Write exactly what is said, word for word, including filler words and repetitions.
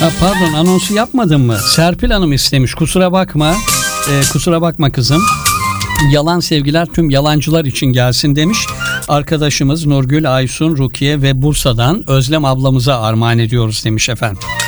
Ha, pardon, anonsu yapmadın mı? Serpil Hanım istemiş, kusura bakma. Ee, kusura bakma kızım. Yalan sevgiler tüm yalancılar için gelsin demiş. Arkadaşımız Nurgül, Aysun, Rukiye ve Bursa'dan Özlem ablamıza armağan ediyoruz demiş efendim.